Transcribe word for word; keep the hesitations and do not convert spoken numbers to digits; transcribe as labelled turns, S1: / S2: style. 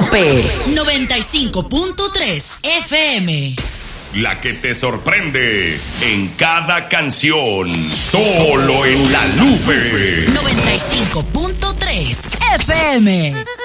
S1: Lupe noventa y cinco punto tres F M.
S2: La que te sorprende en cada canción, solo en La Lupe
S1: noventa y cinco punto tres F M.